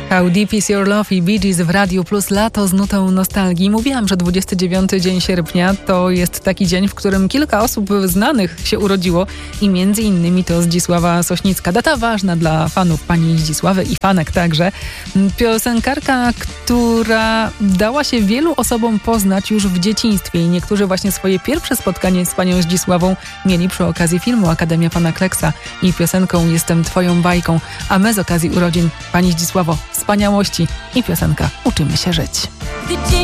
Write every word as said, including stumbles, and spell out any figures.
How Deep Is Your Love i Bee Gees w Radiu Plus, lato z nutą nostalgii. Mówiłam, że dwudziesty dziewiąty dzień sierpnia to jest taki dzień, w którym kilka osób znanych się urodziło i między innymi to Zdzisława Sośnicka. Data ważna dla fanów pani Zdzisławy i fanek także. Piosenkarka, która dała się wielu osobom poznać już w dzieciństwie i niektórzy właśnie swoje pierwsze spotkanie z panią Zdzisławą mieli przy okazji filmu Akademia Pana Kleksa i piosenką Jestem twoją bajką, a my z okazji urodzin pani Zdzisławo, wspaniałości i piosenka Uczymy się żyć.